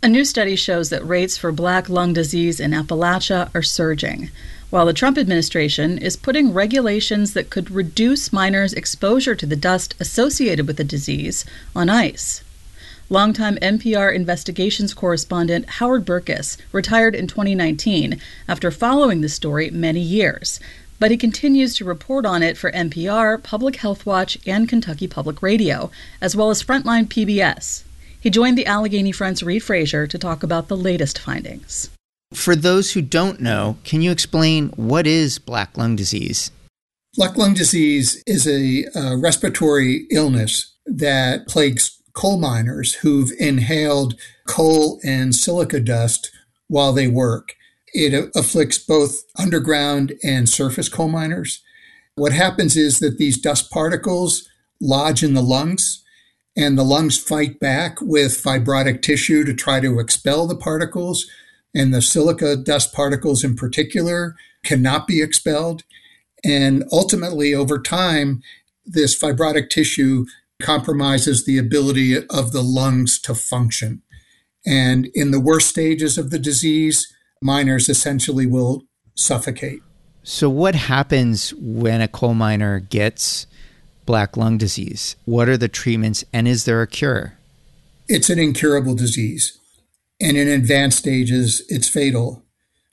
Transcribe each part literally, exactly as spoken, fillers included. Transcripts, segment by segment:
A new study shows that rates for black lung disease in Appalachia are surging, while the Trump administration is putting regulations that could reduce miners' exposure to the dust associated with the disease on ice. Longtime N P R investigations correspondent Howard Burkus retired in twenty nineteen after following the story many years, but he continues to report on it for N P R, Public Health Watch, and Kentucky Public Radio, as well as Frontline P B S. He joined the Allegheny Front's Reid Frazier to talk about the latest findings. For those who don't know, can you explain what is black lung disease? Black lung disease is a uh, respiratory illness that plagues coal miners who've inhaled coal and silica dust while they work. It uh, afflicts both underground and surface coal miners. What happens is that these dust particles lodge in the lungs, and the lungs fight back with fibrotic tissue to try to expel the particles. And the silica dust particles in particular cannot be expelled. And ultimately, over time, this fibrotic tissue compromises the ability of the lungs to function. And in the worst stages of the disease, miners essentially will suffocate. So what happens when a coal miner gets black lung disease? What are the treatments, and is there a cure? It's an incurable disease. And in advanced stages, it's fatal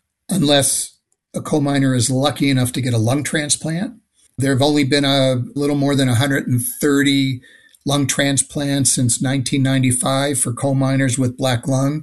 unless a coal miner is lucky enough to get a lung transplant. There have only been a little more than one hundred thirty lung transplants since nineteen ninety-five for coal miners with black lung.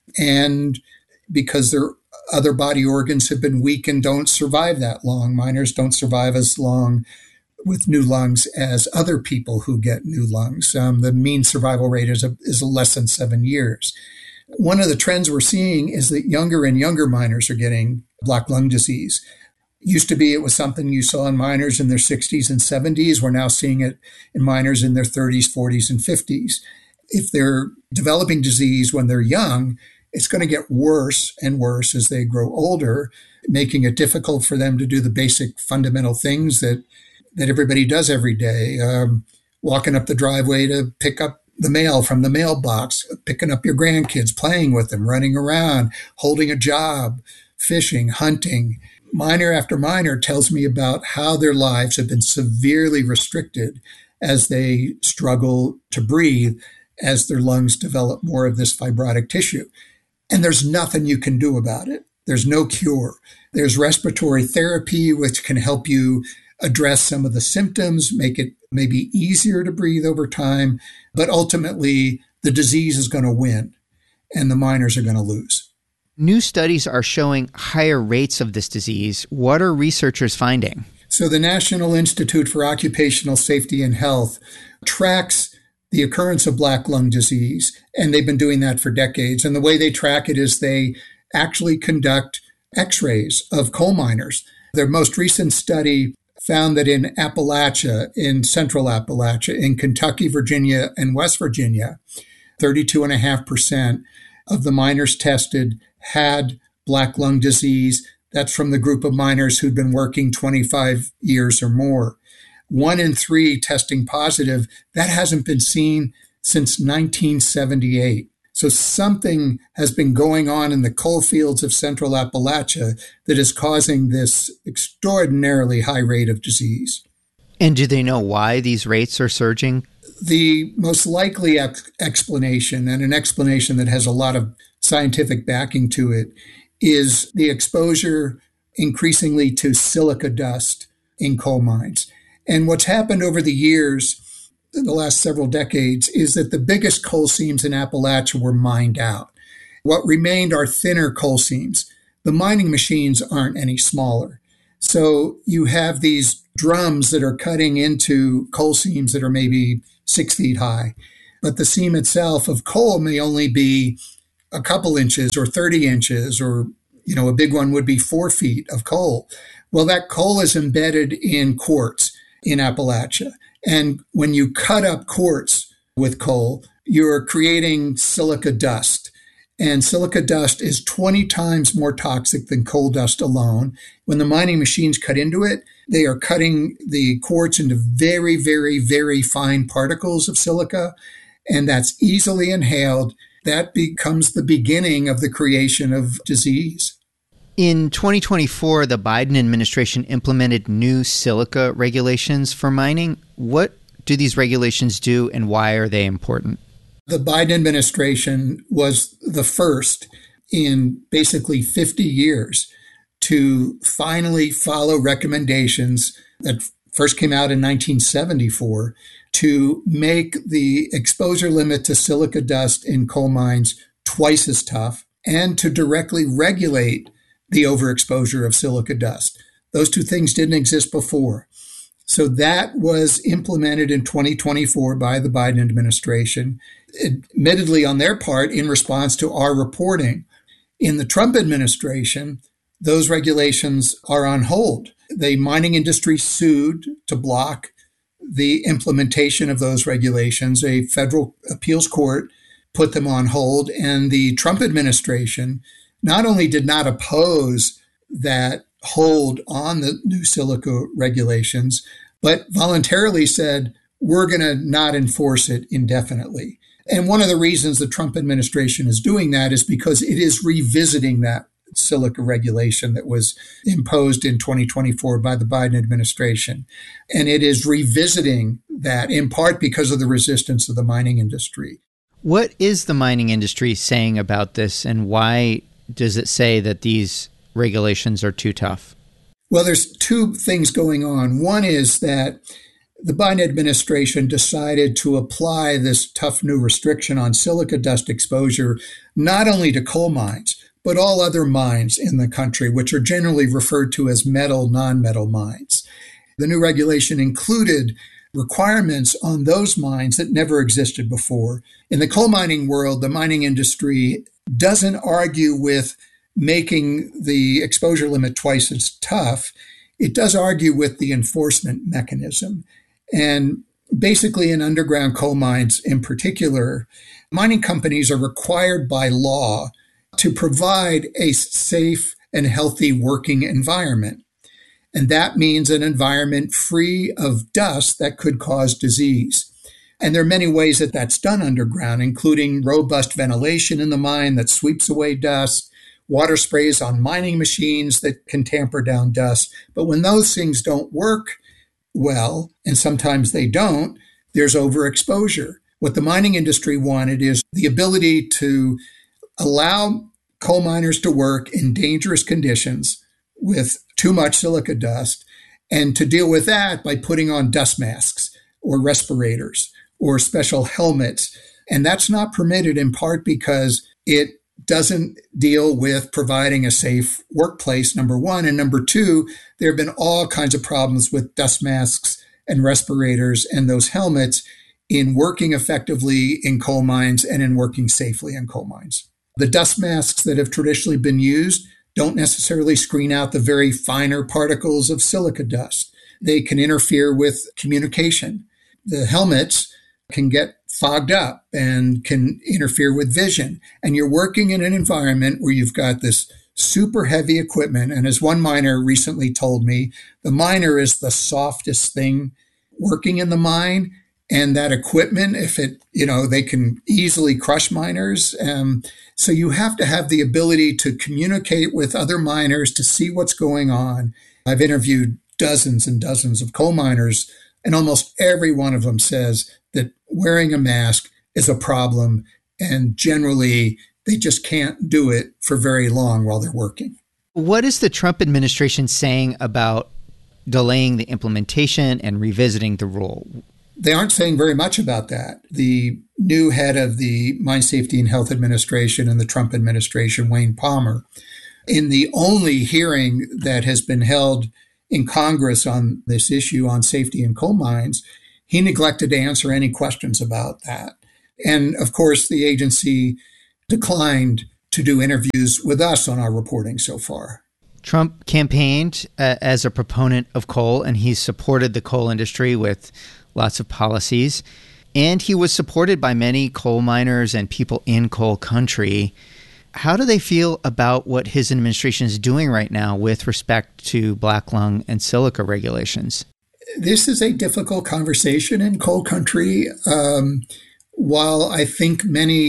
And because their other body organs have been weak and don't survive that long, miners don't survive as long with new lungs as other people who get new lungs. Um, the mean survival rate is, a, is less than seven years. One of the trends we're seeing is that younger and younger miners are getting black lung disease. Used to be it was something you saw in miners in their sixties and seventies. We're now seeing it in miners in their thirties, forties, and fifties. If they're developing disease when they're young, it's going to get worse and worse as they grow older, making it difficult for them to do the basic fundamental things that that everybody does every day. Um, walking up the driveway to pick up the mail from the mailbox, picking up your grandkids, playing with them, running around, holding a job, fishing, hunting. Miner after miner tells me about how their lives have been severely restricted as they struggle to breathe, as their lungs develop more of this fibrotic tissue. And there's nothing you can do about it. There's no cure. There's respiratory therapy, which can help you address some of the symptoms, make it maybe easier to breathe over time. But ultimately, the disease is going to win and the miners are going to lose. New studies are showing higher rates of this disease. What are researchers finding? So the National Institute for Occupational Safety and Health tracks the occurrence of black lung disease, and they've been doing that for decades. And the way they track it is they actually conduct x-rays of coal miners. Their most recent study found that in Appalachia, in central Appalachia, in Kentucky, Virginia, and West Virginia, thirty-two point five percent of the miners tested had black lung disease. That's from the group of miners who'd been working twenty-five years or more. One in three testing positive. That hasn't been seen since nineteen seventy-eight. So something has been going on in the coal fields of central Appalachia that is causing this extraordinarily high rate of disease. And do they know why these rates are surging? The most likely ex- explanation, and an explanation that has a lot of scientific backing to it, is the exposure increasingly to silica dust in coal mines. And what's happened over the years, in the last several decades, is that the biggest coal seams in Appalachia were mined out. What remained are thinner coal seams. The mining machines aren't any smaller. So you have these drums that are cutting into coal seams that are maybe six feet high. But the seam itself of coal may only be a couple inches or thirty inches, or, you know, a big one would be four feet of coal. Well, that coal is embedded in quartz in Appalachia. And when you cut up quartz with coal, you're creating silica dust. And silica dust is twenty times more toxic than coal dust alone. When the mining machines cut into it, they are cutting the quartz into very, very, very fine particles of silica. And that's easily inhaled. that becomes the beginning of the creation of disease. In twenty twenty-four, the Biden administration implemented new silica regulations for mining. What do these regulations do, and why are they important? The Biden administration was the first in basically fifty years to finally follow recommendations that first came out in nineteen seventy-four to make the exposure limit to silica dust in coal mines twice as tough and to directly regulate the overexposure of silica dust. Those two things didn't exist before. So that was implemented in twenty twenty-four by the Biden administration, admittedly on their part in response to our reporting. In the Trump administration, those regulations are on hold. The mining industry sued to block the implementation of those regulations. A federal appeals court put them on hold, and the Trump administration not only did not oppose that hold on the new silica regulations, but voluntarily said, we're going to not enforce it indefinitely. And one of the reasons the Trump administration is doing that is because it is revisiting that silica regulation that was imposed in twenty twenty-four by the Biden administration. And it is revisiting that in part because of the resistance of the mining industry. What is the mining industry saying about this, and why does it say that these regulations are too tough? Well, there's two things going on. One is that the Biden administration decided to apply this tough new restriction on silica dust exposure not only to coal mines, but all other mines in the country, which are generally referred to as metal, non-metal mines. The new regulation included requirements on those mines that never existed before. In the coal mining world, the mining industry doesn't argue with making the exposure limit twice as tough. It does argue with the enforcement mechanism. And basically in underground coal mines in particular, mining companies are required by law to provide a safe and healthy working environment. And that means an environment free of dust that could cause disease. And there are many ways that that's done underground, including robust ventilation in the mine that sweeps away dust, water sprays on mining machines that can tamper down dust. But when those things don't work well, and sometimes they don't, there's overexposure. What the mining industry wanted is the ability to allow coal miners to work in dangerous conditions with too much silica dust, and to deal with that by putting on dust masks or respirators or special helmets. And that's not permitted in part because it doesn't deal with providing a safe workplace, number one. And number two, there have been all kinds of problems with dust masks and respirators and those helmets in working effectively in coal mines and in working safely in coal mines. The dust masks that have traditionally been used don't necessarily screen out the very finer particles of silica dust. They can interfere with communication. The helmets can get fogged up and can interfere with vision. And you're working in an environment where you've got this super heavy equipment. And as one miner recently told me, the miner is the softest thing working in the mine. And that equipment, if it, you know, they can easily crush miners. Um, so you have to have the ability to communicate with other miners to see what's going on. I've interviewed dozens and dozens of coal miners, and almost every one of them says that wearing a mask is a problem, and generally they just can't do it for very long while they're working. What is the Trump administration saying about delaying the implementation and revisiting the rule? They aren't saying very much about that. The new head of the Mine Safety and Health Administration in the Trump administration, Wayne Palmer, in the only hearing that has been held in Congress on this issue on safety in coal mines, he neglected to answer any questions about that. And of course, the agency declined to do interviews with us on our reporting so far. Trump campaigned uh, as a proponent of coal, and he supported the coal industry with lots of policies. And he was supported by many coal miners and people in coal country. How do they feel about what his administration is doing right now with respect to black lung and silica regulations? This is a difficult conversation in coal country. Um, while I think many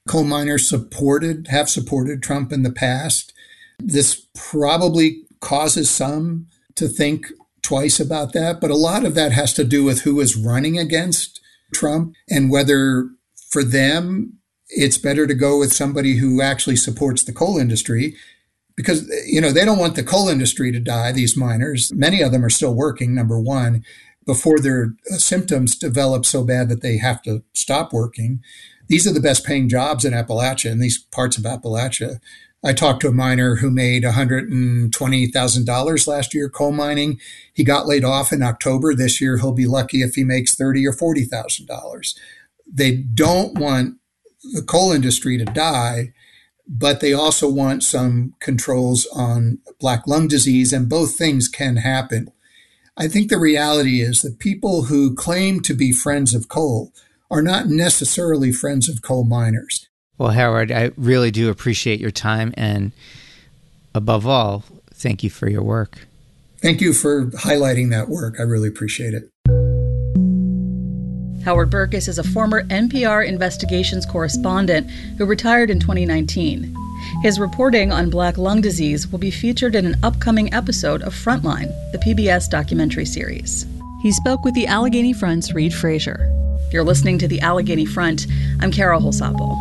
Coal miners supported, have supported Trump in the past. This probably causes some to think twice about that, but a lot of that has to do with who is running against Trump and whether for them it's better to go with somebody who actually supports the coal industry because, you know, they don't want the coal industry to die, these miners. Many of them are still working, number one, before their symptoms develop so bad that they have to stop working. These are the best paying jobs in Appalachia, in these parts of Appalachia. I talked to a miner who made one hundred twenty thousand dollars last year coal mining. He got laid off in October. This year, he'll be lucky if he makes thirty thousand dollars or forty thousand dollars. They don't want the coal industry to die, but they also want some controls on black lung disease, and both things can happen. I think the reality is that people who claim to be friends of coal are not necessarily friends of coal miners. Well, Howard, I really do appreciate your time, and above all, thank you for your work. Thank you for highlighting that work. I really appreciate it. Howard Burkus is a former N P R investigations correspondent who retired in twenty nineteen. His reporting on black lung disease will be featured in an upcoming episode of Frontline, the P B S documentary series. He spoke with the Allegheny Front's Reid Frazier. You're listening to the Allegheny Front. I'm Carol Holsapple.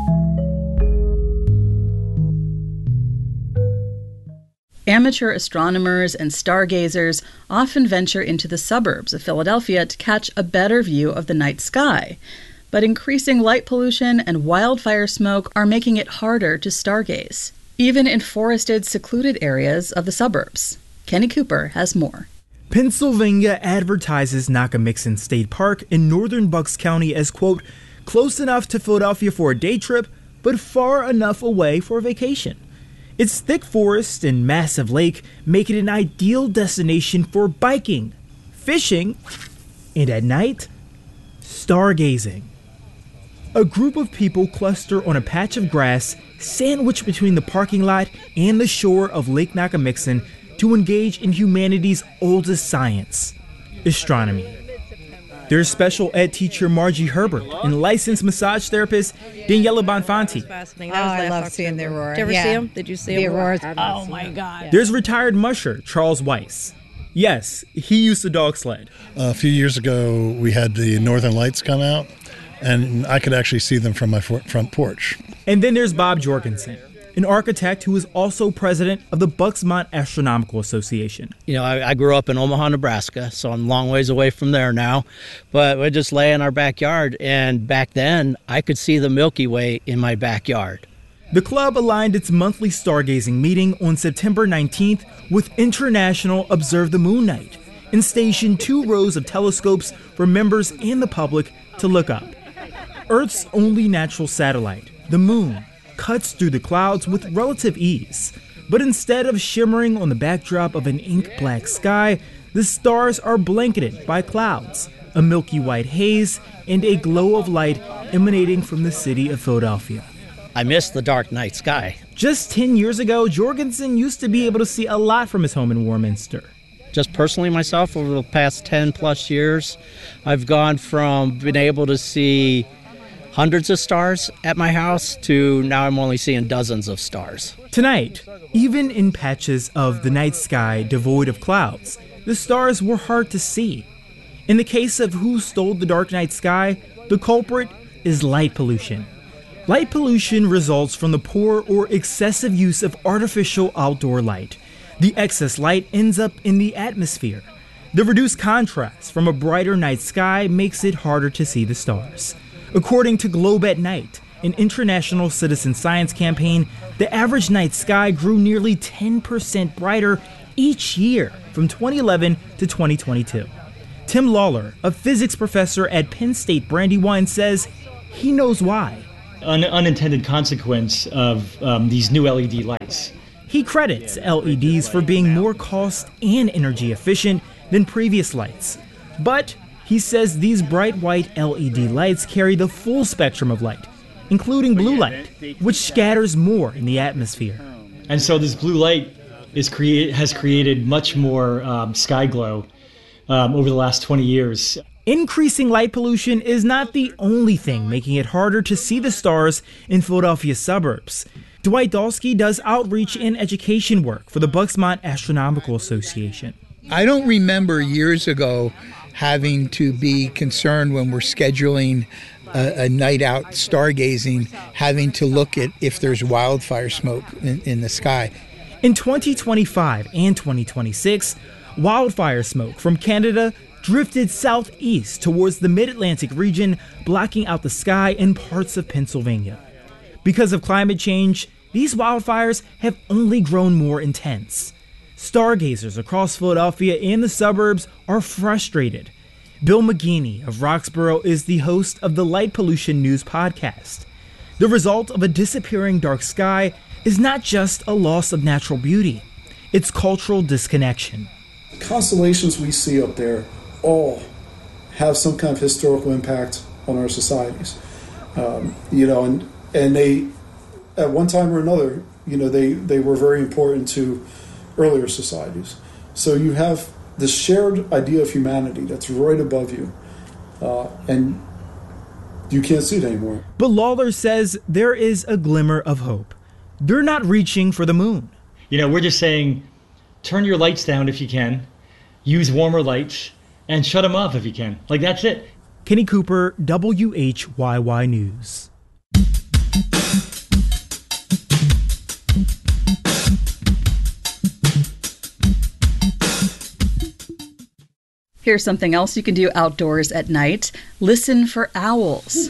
Amateur astronomers and stargazers often venture into the suburbs of Philadelphia to catch a better view of the night sky. But increasing light pollution and wildfire smoke are making it harder to stargaze, even in forested, secluded areas of the suburbs. Kenny Cooper has more. Pennsylvania advertises Nakamixon State Park in northern Bucks County as, quote, close enough to Philadelphia for a day trip, but far enough away for a vacation. Its thick forest and massive lake make it an ideal destination for biking, fishing, and at night, stargazing. A group of people cluster on a patch of grass sandwiched between the parking lot and the shore of Lake Nakamixon to engage in humanity's oldest science, astronomy. There's special ed teacher Margie Herbert and licensed massage therapist Daniela Bonfanti. Oh, I love seeing the aurora. Did you ever yeah. see them? Did you see the them? auroras? Oh, my God. There's retired musher Charles Weiss. Yes, he used to dog sled. A few years ago, we had the Northern Lights come out, and I could actually see them from my front porch. And then there's Bob Jorgensen, an architect who is also president of the Bucksmont Astronomical Association. You know, I, I grew up in Omaha, Nebraska, so I'm a long ways away from there now. But we just lay in our backyard, and back then, I could see the Milky Way in my backyard. The club aligned its monthly stargazing meeting on September nineteenth with International Observe the Moon Night and stationed two rows of telescopes for members and the public to look up. Earth's only natural satellite, the moon, cuts through the clouds with relative ease. But instead of shimmering on the backdrop of an ink-black sky, the stars are blanketed by clouds, a milky white haze, and a glow of light emanating from the city of Philadelphia. I miss the dark night sky. Just ten years ago, Jorgensen used to be able to see a lot from his home in Warminster. Just personally myself, over the past ten plus years, I've gone from being able to see hundreds of stars at my house to now I'm only seeing dozens of stars. Tonight, even in patches of the night sky devoid of clouds, the stars were hard to see. In the case of Who Stole the Dark Night Sky, the culprit is light pollution. Light pollution results from the poor or excessive use of artificial outdoor light. The excess light ends up in the atmosphere. The reduced contrast from a brighter night sky makes it harder to see the stars. According to Globe at Night, an international citizen science campaign, the average night sky grew nearly ten percent brighter each year from twenty eleven to twenty twenty-two. Tim Lawler, a physics professor at Penn State Brandywine, says he knows why. An unintended consequence of um, these new L E D lights. He credits L E Ds for being more cost and energy efficient than previous lights. But he says these bright white L E D lights carry the full spectrum of light, including blue light, which scatters more in the atmosphere. And so this blue light is create, has created much more um, sky glow um, over the last twenty years. Increasing light pollution is not the only thing making it harder to see the stars in Philadelphia's suburbs. Dwight Dalsky does outreach and education work for the Bucksmont Astronomical Association. I don't remember years ago having to be concerned when we're scheduling a, a night out stargazing, having to look at if there's wildfire smoke in, in the sky. In twenty twenty-five and twenty twenty-six, wildfire smoke from Canada drifted southeast towards the mid-Atlantic region, blocking out the sky in parts of Pennsylvania. Because of climate change, these wildfires have only grown more intense. Stargazers across Philadelphia and the suburbs are frustrated. Bill McGeaney of Roxborough is the host of the Light Pollution News podcast. The result of a disappearing dark sky is not just a loss of natural beauty, it's cultural disconnection. Constellations we see up there all have some kind of historical impact on our societies. Um, you know, and and they, at one time or another, you know, they, they were very important to earlier societies. So you have this shared idea of humanity that's right above you, uh, and you can't see it anymore. But Lawler says there is a glimmer of hope. They're not reaching for the moon. You know, we're just saying, turn your lights down if you can, use warmer lights, and shut them off if you can. Like, that's it. Kenny Cooper, W H Y Y News. Here's something else you can do outdoors at night. Listen for owls.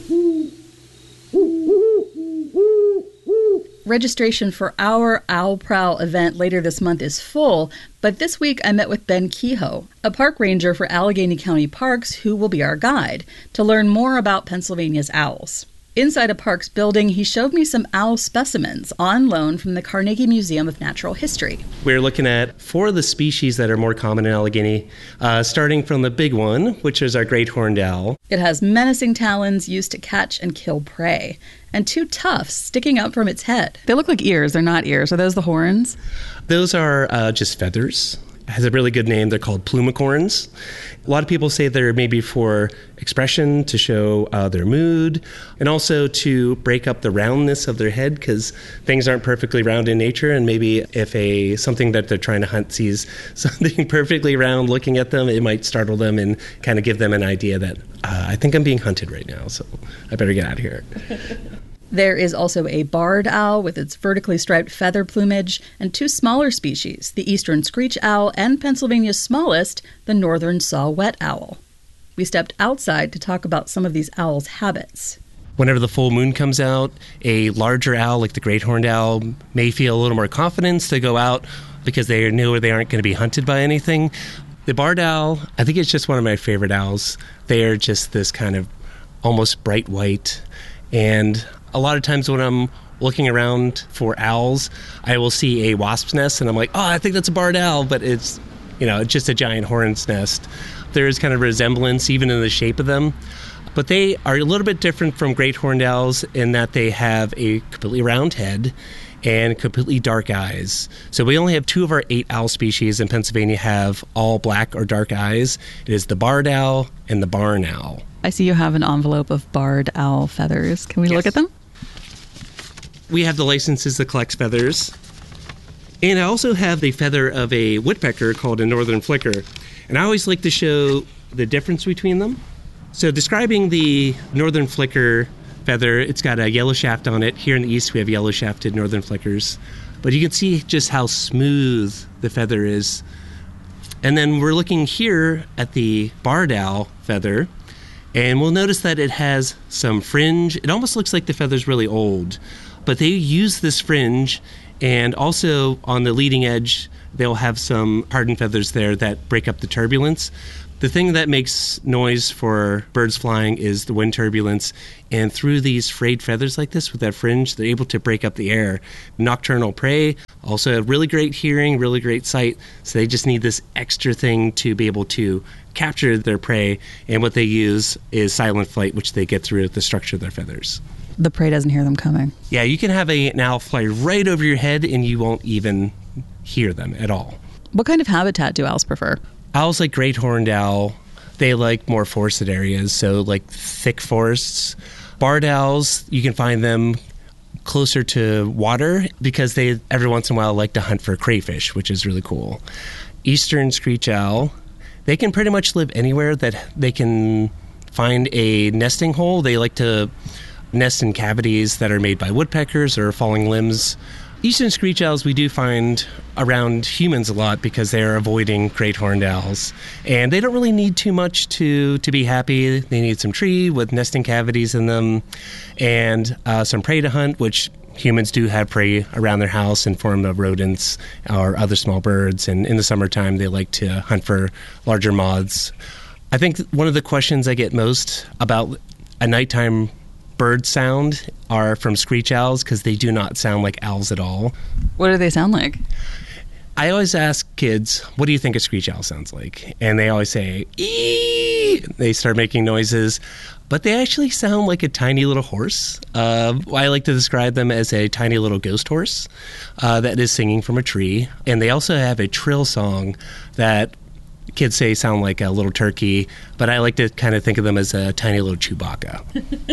Registration for our Owl Prowl event later this month is full, but this week I met with Ben Kehoe, a park ranger for Allegheny County Parks who will be our guide, to learn more about Pennsylvania's owls. Inside a parks building, he showed me some owl specimens on loan from the Carnegie Museum of Natural History. We're looking at four of the species that are more common in Allegheny, uh, starting from the big one, which is our great horned owl. It has menacing talons used to catch and kill prey, and two tufts sticking up from its head. They look like ears. They're not ears. Are those the horns? Those are uh, just feathers. It has a really good name. They're called plumicorns. A lot of people say they're maybe for expression, to show uh, their mood, and also to break up the roundness of their head, because things aren't perfectly round in nature, and maybe if a something that they're trying to hunt sees something perfectly round looking at them, it might startle them and kind of give them an idea that uh, I think I'm being hunted right now, so I better get out of here. There is also a barred owl with its vertically striped feather plumage, and two smaller species, the eastern screech owl and Pennsylvania's smallest, the northern saw-whet owl. We stepped outside to talk about some of these owls' habits. Whenever the full moon comes out, a larger owl like the great horned owl may feel a little more confidence to go out because they know they aren't going to be hunted by anything. The barred owl, I think it's just one of my favorite owls. They are just this kind of almost bright white, and a lot of times when I'm looking around for owls, I will see a wasp's nest, and I'm like, oh, I think that's a barred owl, but it's, you know, it's just a giant hornet's nest. There is kind of resemblance even in the shape of them, but they are a little bit different from great horned owls in that they have a completely round head and completely dark eyes. So we only have two of our eight owl species in Pennsylvania have all black or dark eyes. It is the barred owl and the barn owl. I see you have an envelope of barred owl feathers. Can we Yes. look at them? We have the licenses that collects feathers. And I also have the feather of a woodpecker called a northern flicker. And I always like to show the difference between them. So describing the northern flicker feather, it's got a yellow shaft on it. Here in the east we have yellow shafted northern flickers. But you can see just how smooth the feather is. And then we're looking here at the barred owl feather, and we'll notice that it has some fringe. It almost looks like the feather's really old. But they use this fringe, and also on the leading edge, they'll have some hardened feathers there that break up the turbulence. The thing that makes noise for birds flying is the wind turbulence, and through these frayed feathers like this with that fringe, they're able to break up the air. Nocturnal prey, also really great hearing, really great sight, so they just need this extra thing to be able to capture their prey, and what they use is silent flight, which they get through the structure of their feathers. The prey doesn't hear them coming. Yeah, you can have a, an owl fly right over your head and you won't even hear them at all. What kind of habitat do owls prefer? Owls like great horned owl, they like more forested areas, so like thick forests. Barred owls, you can find them closer to water because they every once in a while like to hunt for crayfish, which is really cool. Eastern screech owl, they can pretty much live anywhere that they can find a nesting hole. They like to nest in cavities that are made by woodpeckers or falling limbs. Eastern screech owls we do find around humans a lot because they are avoiding great horned owls. And they don't really need too much to, to be happy. They need some tree with nesting cavities in them and uh, some prey to hunt, which humans do have prey around their house in form of rodents or other small birds. And in the summertime, they like to hunt for larger moths. I think one of the questions I get most about a nighttime bird sound are from screech owls because they do not sound like owls at all. What do they sound like? I always ask kids, what do you think a screech owl sounds like? And they always say, ee! They start making noises, but they actually sound like a tiny little horse. Uh, I like to describe them as a tiny little ghost horse uh, that is singing from a tree. And they also have a trill song that kids say sound like a little turkey, but I like to kind of think of them as a tiny little Chewbacca.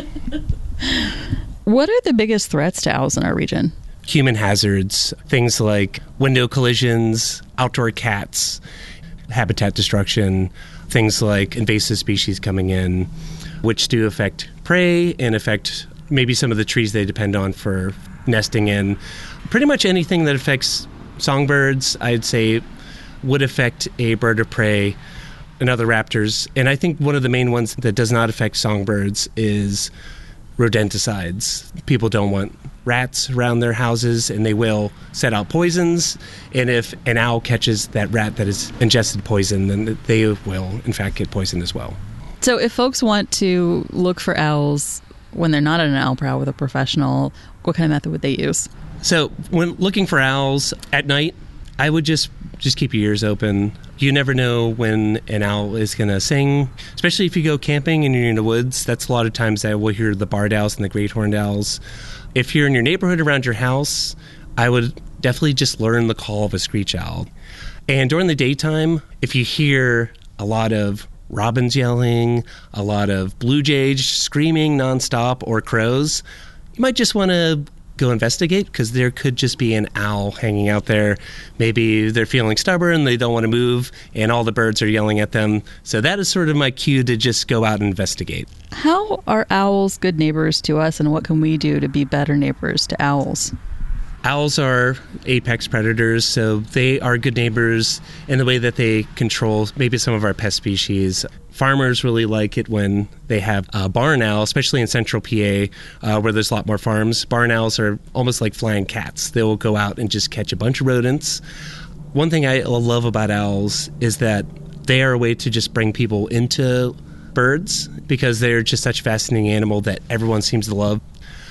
What are the biggest threats to owls in our region? Human hazards, things like window collisions, outdoor cats, habitat destruction, things like invasive species coming in, which do affect prey and affect maybe some of the trees they depend on for nesting in. Pretty much anything that affects songbirds, I'd say, would affect a bird of prey and other raptors. And I think one of the main ones that does not affect songbirds is rodenticides. People don't want rats around their houses, and they will set out poisons. And if an owl catches that rat that has ingested poison, then they will, in fact, get poisoned as well. So if folks want to look for owls when they're not at an owl prowl with a professional, what kind of method would they use? So when looking for owls at night, I would just just keep your ears open. You never know when an owl is going to sing, especially if you go camping and you're in the woods. That's a lot of times that we'll hear the barred owls and the great horned owls. If you're in your neighborhood around your house, I would definitely just learn the call of a screech owl. And during the daytime, if you hear a lot of robins yelling, a lot of blue jays screaming nonstop, or crows, you might just want to go investigate, because there could just be an owl hanging out there. Maybe they're feeling stubborn, they don't want to move, and all the birds are yelling at them. So that is sort of my cue to just go out and investigate. How are owls good neighbors to us, and what can we do to be better neighbors to owls? Owls are apex predators, so they are good neighbors in the way that they control maybe some of our pest species. Farmers really like it when they have a barn owl, especially in central P A, uh, where there's a lot more farms. Barn owls are almost like flying cats. They will go out and just catch a bunch of rodents. One thing I love about owls is that they are a way to just bring people into birds, because they're just such a fascinating animal that everyone seems to love.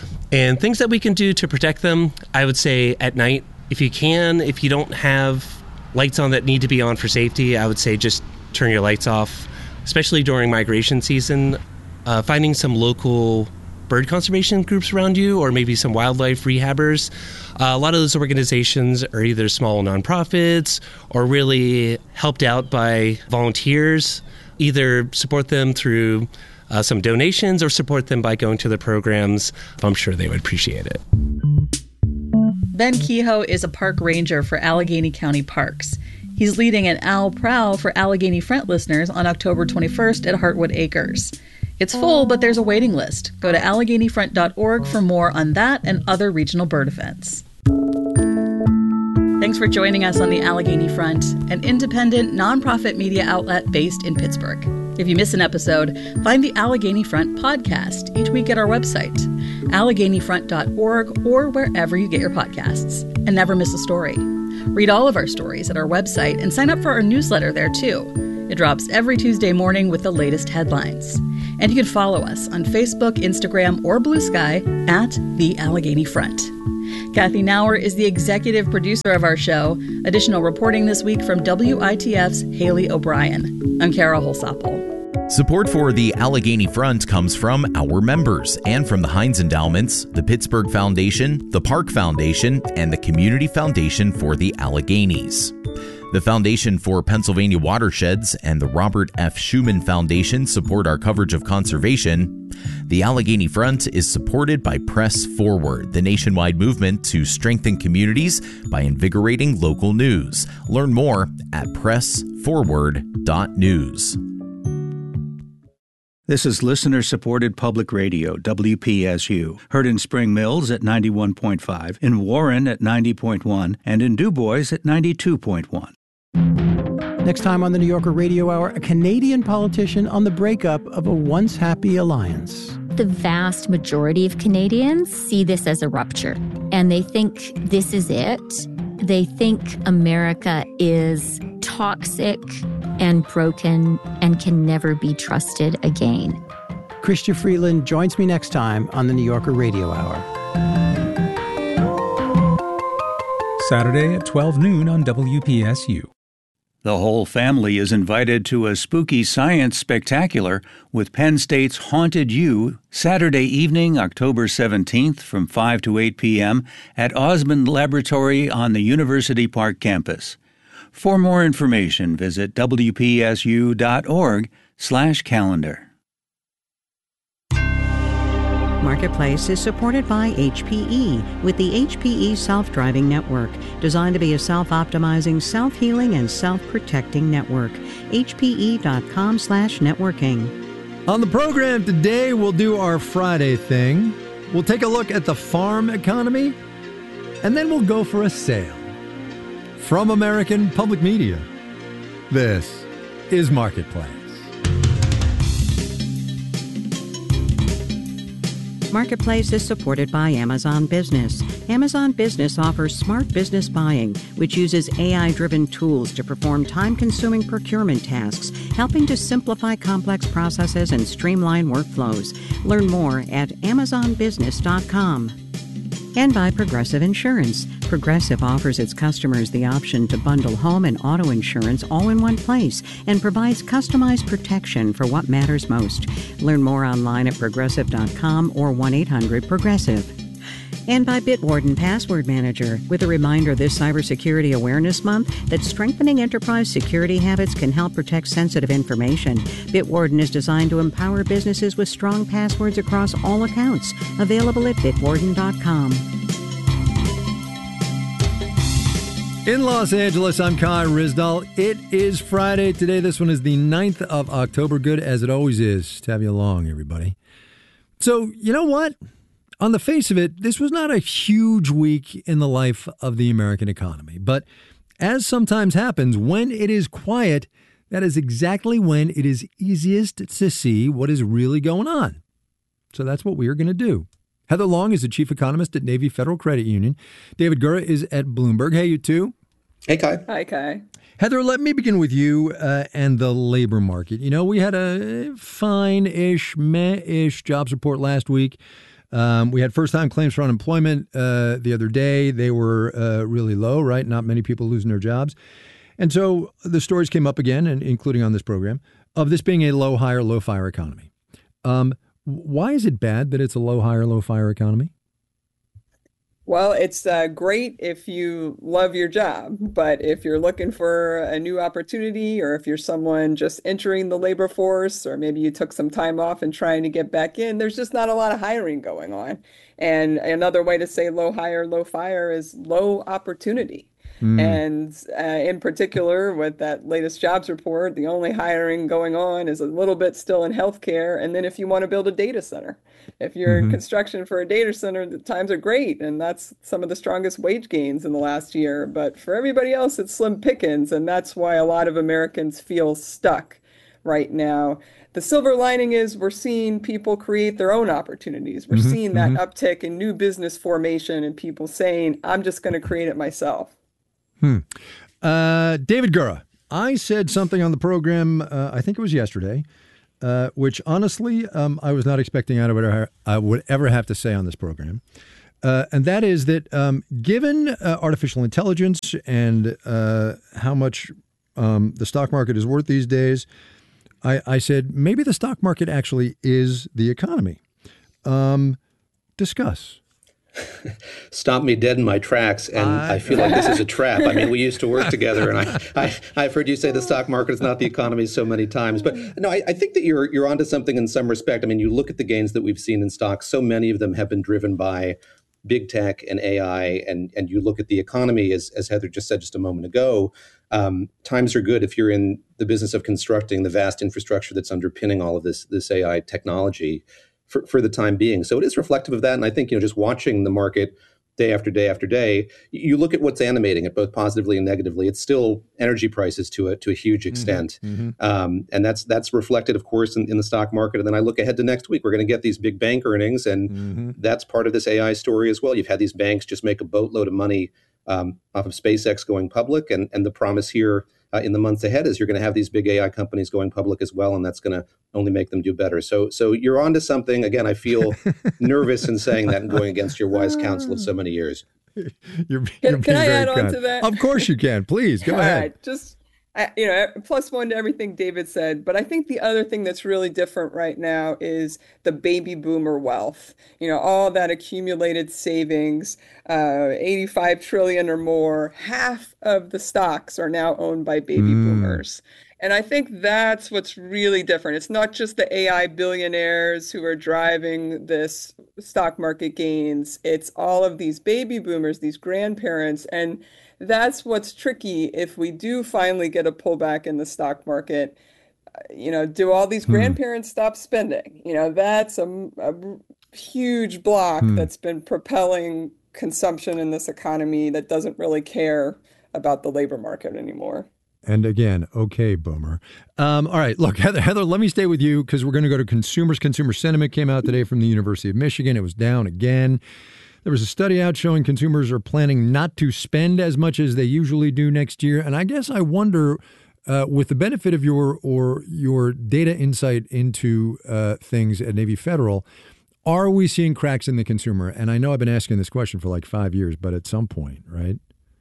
And things that we can do to protect them, I would say at night, if you can, if you don't have lights on that need to be on for safety, I would say just turn your lights off, especially during migration season. Uh, finding some local bird conservation groups around you, or maybe some wildlife rehabbers. Uh, a lot of those organizations are either small nonprofits or really helped out by volunteers. Either support them through Uh, some donations, or support them by going to the programs. I'm sure they would appreciate it. Ben Kehoe is a park ranger for Allegheny County Parks. He's leading an owl prowl for Allegheny Front listeners on October twenty-first at Heartwood Acres. It's full, but there's a waiting list. Go to allegheny front dot org for more on that and other regional bird events. Thanks for joining us on the Allegheny Front, an independent, nonprofit media outlet based in Pittsburgh. If you miss an episode, find the Allegheny Front podcast each week at our website, allegheny front dot org, or wherever you get your podcasts. And never miss a story. Read all of our stories at our website and sign up for our newsletter there too. It drops every Tuesday morning with the latest headlines. And you can follow us on Facebook, Instagram, or Blue Sky at The Allegheny Front. Kathy Nauer is the executive producer of our show. Additional reporting this week from W I T F's Haley O'Brien. I'm Kara Holsapple. Support for the Allegheny Front comes from our members and from the Heinz Endowments, the Pittsburgh Foundation, the Park Foundation, and the Community Foundation for the Alleghenies. The Foundation for Pennsylvania Watersheds and the Robert F. Schuman Foundation support our coverage of conservation. The Allegheny Front is supported by Press Forward, the nationwide movement to strengthen communities by invigorating local news. Learn more at press forward dot news. This is listener-supported public radio, W P S U, heard in Spring Mills at ninety-one point five, in Warren at ninety point one, and in Du Bois at ninety-two point one. Next time on the New Yorker Radio Hour, a Canadian politician on the breakup of a once happy alliance. The vast majority of Canadians see this as a rupture, and they think this is it. They think America is toxic and broken and can never be trusted again. Chrystia Freeland joins me next time on the New Yorker Radio Hour. Saturday at twelve noon on W P S U. The whole family is invited to a spooky science spectacular with Penn State's Haunted U, Saturday evening, October seventeenth from five to eight p.m. at Osmond Laboratory on the University Park campus. For more information, visit W P S U dot org slash calendar. Marketplace is supported by H P E with the H P E Self-Driving Network, designed to be a self-optimizing, self-healing, and self-protecting network. H P E dot com slash networking. On the program today, we'll do our Friday thing. We'll take a look at the farm economy, and then we'll go for a sail. From American Public Media, this is Marketplace. Marketplace is supported by Amazon Business. Amazon Business offers smart business buying, which uses A I-driven tools to perform time-consuming procurement tasks, helping to simplify complex processes and streamline workflows. Learn more at amazon business dot com. And by Progressive Insurance. Progressive offers its customers the option to bundle home and auto insurance all in one place and provides customized protection for what matters most. Learn more online at progressive dot com or one eight hundred progressive. And by Bitwarden Password Manager, with a reminder this Cybersecurity Awareness Month that strengthening enterprise security habits can help protect sensitive information. Bitwarden is designed to empower businesses with strong passwords across all accounts. Available at bitwarden dot com. In Los Angeles, I'm Kai Ryssdal. It is Friday today. This one is the ninth of October. Good as it always is to have you along, everybody. So, you know what? On the face of it, this was not a huge week in the life of the American economy. But as sometimes happens, when it is quiet, that is exactly when it is easiest to see what is really going on. So that's what we are going to do. Heather Long is the chief economist at Navy Federal Credit Union. David Gura is at Bloomberg. Hey, you two. Hey, Kai. Hi, Kai. Heather, let me begin with you uh, and the labor market. You know, we had a fine-ish, meh-ish jobs report last week. Um, we had first-time claims for unemployment uh, the other day. They were uh, really low, right? Not many people losing their jobs. And so the stories came up again, and including on this program, of this being a low-hire, low-fire economy. Um, why is it bad that it's a low-hire, low-fire economy? Well, it's uh, great if you love your job, but if you're looking for a new opportunity, or if you're someone just entering the labor force, or maybe you took some time off and trying to get back in, there's just not a lot of hiring going on. And another way to say low hire, low fire is low opportunity. Mm. And uh, in particular, with that latest jobs report, the only hiring going on is a little bit still in healthcare. And then if you want to build a data center, if you're mm-hmm. in construction for a data center, the times are great. And that's some of the strongest wage gains in the last year. But for everybody else, it's slim pickings. And that's why a lot of Americans feel stuck right now. The silver lining is we're seeing people create their own opportunities. We're mm-hmm. seeing that mm-hmm. uptick in new business formation and people saying, I'm just going to create it myself. Hmm. Uh, David Gura, I said something on the program, uh, I think it was yesterday, uh, which honestly um, I was not expecting I would, ever, I would ever have to say on this program. Uh, and that is that um, given uh, artificial intelligence and uh, how much um, the stock market is worth these days, I, I said maybe the stock market actually is the economy. Um, discuss. stop me dead in my tracks, and I, I feel like this is a trap. I mean, we used to work together, and I, I, I've heard you say the stock market is not the economy so many times. But no, I, I think that you're you're onto something in some respect. I mean, you look at the gains that we've seen in stocks. So many of them have been driven by big tech and A I, and and you look at the economy, as as Heather just said just a moment ago. Um, times are good if you're in the business of constructing the vast infrastructure that's underpinning all of this this A I technology for, for the time being. So it is reflective of that. And I think, you know, just watching the market day after day after day, you look at what's animating it, both positively and negatively. It's still energy prices to a to a huge extent, mm-hmm. um, and that's that's reflected, of course, in, in the stock market. And then I look ahead to next week. We're going to get these big bank earnings, and mm-hmm. that's part of this A I story as well. You've had these banks just make a boatload of money um, off of SpaceX going public, and and the promise here uh, in the months ahead is you're going to have these big A I companies going public as well, and that's going to only make them do better. So so you're onto something. Again, I feel nervous in saying that and going against your wise counsel of so many years. You're, you're can can I add kind. on to that? Of course you can. Please, go All ahead. Right, just, I, you know, plus one to everything David said. But I think the other thing that's really different right now is the baby boomer wealth. You know, all that accumulated savings, uh, eighty-five trillion or more. Half of the stocks are now owned by baby mm. boomers. And I think that's what's really different. It's not just the A I billionaires who are driving this stock market gains. It's all of these baby boomers, these grandparents. And that's what's tricky if we do finally get a pullback in the stock market. You know, do all these grandparents hmm. stop spending? You know, that's a, a huge block hmm. that's been propelling consumption in this economy that doesn't really care about the labor market anymore. And again, okay, boomer. Um, all right, look, Heather, Heather, let me stay with you because we're going to go to consumers. Consumer sentiment came out today from the University of Michigan. It was down again. There was a study out showing consumers are planning not to spend as much as they usually do next year. And I guess I wonder, uh, with the benefit of your or your data insight into uh, things at Navy Federal, are we seeing cracks in the consumer? And I know I've been asking this question for like five years, but at some point, right?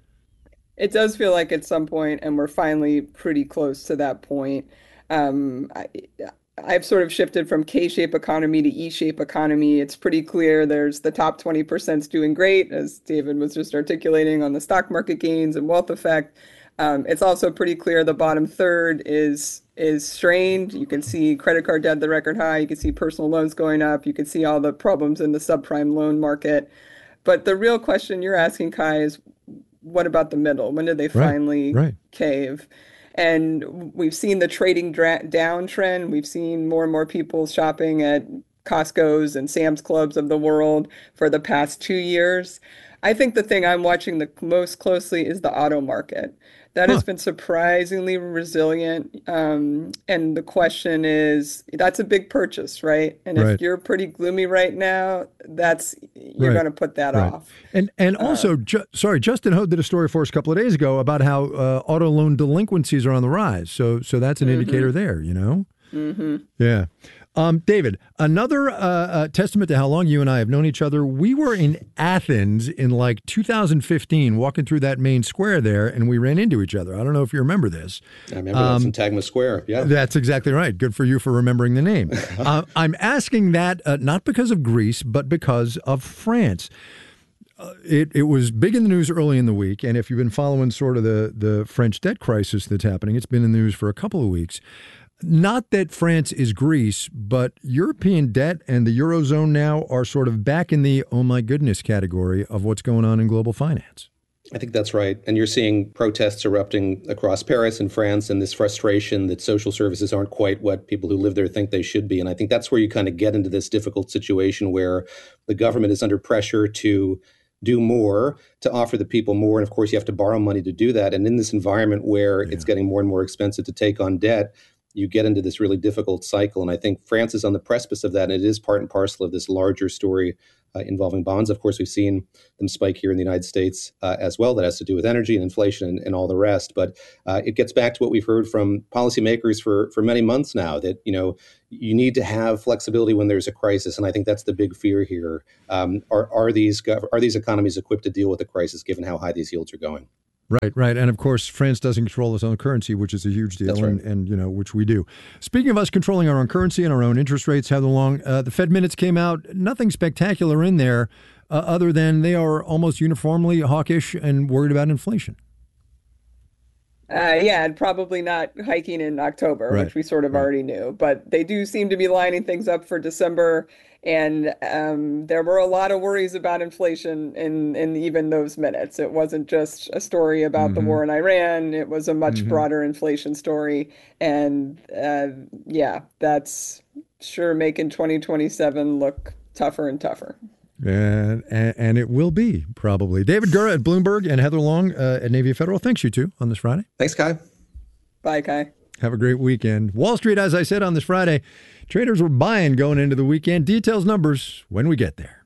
It does feel like at some point, and we're finally pretty close to that point. Um, I, I've sort of shifted from K-shape economy to E-shape economy. It's pretty clear there's the top twenty percent doing great, as David was just articulating on the stock market gains and wealth effect. Um, it's also pretty clear the bottom third is is strained. You can see credit card debt at the record high. You can see personal loans going up. You can see all the problems in the subprime loan market. But the real question you're asking, Kai, is what about the middle? When did they finally right, right. cave? And we've seen the trading dra- downtrend. We've seen more and more people shopping at Costco's and Sam's Clubs of the world for the past two years. I think the thing I'm watching the most closely is the auto market. That huh. has been surprisingly resilient. Um, and the question is, that's a big purchase, right? And right. if you're pretty gloomy right now, that's you're right. going to put that right. off. And and also, uh, ju- sorry, Justin Ho did a story for us a couple of days ago about how uh, auto loan delinquencies are on the rise. So so that's an mm-hmm. indicator there, you know? Mm-hmm. Yeah. Um, David, another uh, uh, testament to how long you and I have known each other. We were in Athens in like two thousand fifteen, walking through that main square there, and we ran into each other. I don't know if you remember this. I remember um, that's in Tagma Square. Yeah, that's exactly right. Good for you for remembering the name. uh, I'm asking that uh, not because of Greece, but because of France. Uh, it, it was big in the news early in the week, and if you've been following sort of the, the French debt crisis that's happening, it's been in the news for a couple of weeks. Not that France is Greece, but European debt and the Eurozone now are sort of back in the oh my goodness category of what's going on in global finance. I think that's right. And you're seeing protests erupting across Paris and France, and this frustration that social services aren't quite what people who live there think they should be. And I think that's where you kind of get into this difficult situation where the government is under pressure to do more, to offer the people more. And of course, you have to borrow money to do that. And in this environment where yeah. it's getting more and more expensive to take on debt, you get into this really difficult cycle. And I think France is on the precipice of that. And it is part and parcel of this larger story uh, involving bonds. Of course, we've seen them spike here in the United States uh, as well. That has to do with energy and inflation and, and all the rest. But uh, it gets back to what we've heard from policymakers for, for many months now, that, you know, you need to have flexibility when there's a crisis. And I think that's the big fear here. Um, are, are these are these economies equipped to deal with the crisis, given how high these yields are going? Right, right. And of course, France doesn't control its own currency, which is a huge deal, That's right. and, and, you know, which we do. Speaking of us controlling our own currency and our own interest rates, how long uh, the Fed minutes came out, nothing spectacular in there. uh, other than they are almost uniformly hawkish and worried about inflation. Uh, yeah, and probably not hiking in October, Right. which we sort of Right. already knew. But they do seem to be lining things up for December. And um, there were a lot of worries about inflation in, in even those minutes. It wasn't just a story about the Mhm. war in Iran. It was a much Mhm. broader inflation story. And uh, yeah, that's sure making twenty twenty-seven look tougher and tougher. And, and and it will be, probably. David Gura at Bloomberg and Heather Long uh, at Navy Federal. Thanks, you two, on this Friday. Thanks, Kai. Bye, Kai. Have a great weekend. Wall Street, as I said on this Friday, traders were buying going into the weekend. Details, numbers when we get there.